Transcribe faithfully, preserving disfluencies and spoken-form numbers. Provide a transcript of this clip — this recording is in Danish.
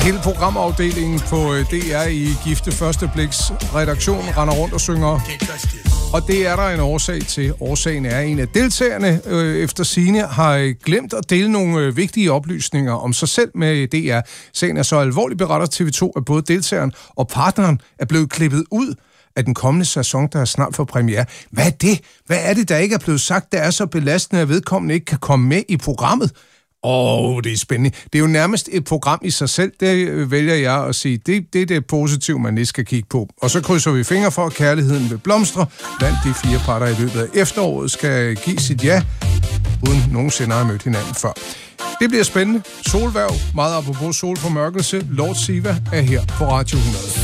Hele programafdelingen på D R i Gifte Første Bliks redaktion render rundt og synger. Og det er der en årsag til. Årsagen er, en af deltagerne øh, efter sigende har glemt at dele nogle øh, vigtige oplysninger om sig selv med D R. Sagen er så alvorligt, beretter T V to, at både deltageren og partneren er blevet klippet ud af den kommende sæson, der er snart for premiere. Hvad er det? Hvad er det, der ikke er blevet sagt, der er så belastende, at vedkommende ikke kan komme med i programmet? Åh, oh, det er spændende. Det er jo nærmest et program i sig selv, det vælger jeg at sige. Det, det er det positive, man lige skal kigge på. Og så krydser vi fingre for, at kærligheden vil blomstre blandt de fire parter i løbet af efteråret skal give sit ja, uden nogensinde har mødt hinanden før. Det bliver spændende. Solværv, meget apropos solformørkelse. Lord Siva er her på Radio hundrede.